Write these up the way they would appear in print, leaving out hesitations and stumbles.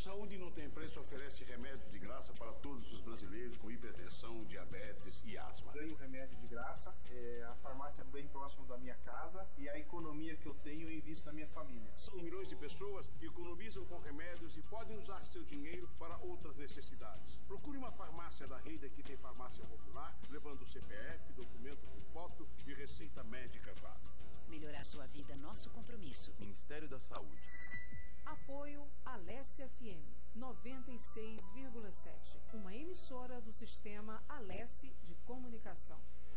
Saúde Não Tem Preço oferece remédios de graça para todos os brasileiros com hipertensão, diabetes e asma. Ganho remédio de graça, a farmácia é bem próximo da minha casa e a economia que eu tenho eu invisto na minha família. São milhões de pessoas que economizam com remédios e podem usar seu dinheiro para outras necessidades. Procure uma farmácia da rede que tem farmácia popular, levando CPF, documento com foto e receita médica, claro. Melhorar sua vida, nosso compromisso. Ministério da Saúde. Apoio Alesse FM 96,7, uma emissora do sistema Alesse de Comunicação.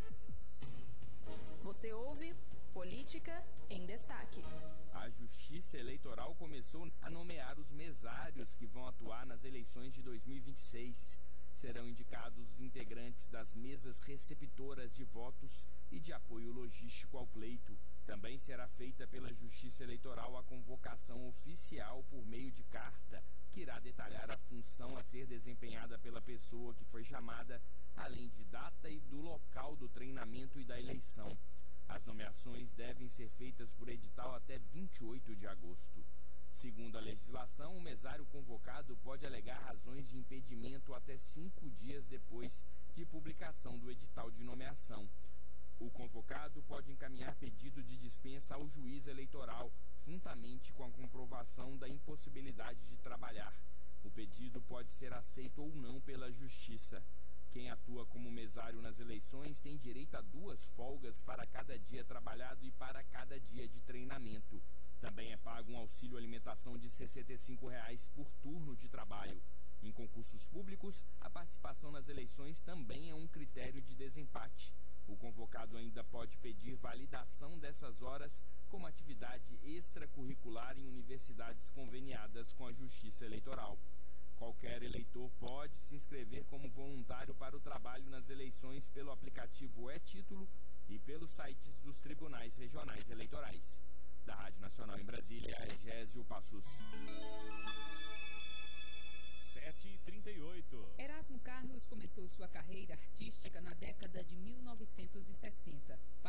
Você ouve Política em Destaque. A Justiça Eleitoral começou a nomear os mesários que vão atuar nas eleições de 2026. Serão indicados os integrantes das mesas receptoras de votos e de apoio logístico ao pleito. Também será feita pela Justiça Eleitoral a convocação oficial por meio de carta, que irá detalhar a função a ser desempenhada pela pessoa que foi chamada, além de data e do local do treinamento e da eleição. As nomeações devem ser feitas por edital até 28 de agosto. Segundo a legislação, o mesário convocado pode alegar razões de impedimento até 5 dias depois de publicação do edital de nomeação. O convocado pode encaminhar pedido de dispensa ao juiz eleitoral, juntamente com a comprovação da impossibilidade de trabalhar. O pedido pode ser aceito ou não pela Justiça. Quem atua como mesário nas eleições tem direito a 2 folgas para cada dia trabalhado e para cada dia de treinamento. Também é pago um auxílio alimentação de R$ 65 por turno de trabalho. Em concursos públicos, a participação nas eleições também é um critério de desempate. O convocado ainda pode pedir validação dessas horas como atividade extracurricular em universidades conveniadas com a Justiça Eleitoral. Qualquer eleitor pode se inscrever como voluntário para o trabalho nas eleições pelo aplicativo e-Título e pelos sites dos tribunais regionais eleitorais. Da Rádio Nacional em Brasília, Egésio Passos. 7h38. Erasmo Carlos começou sua carreira artística na década de 1960.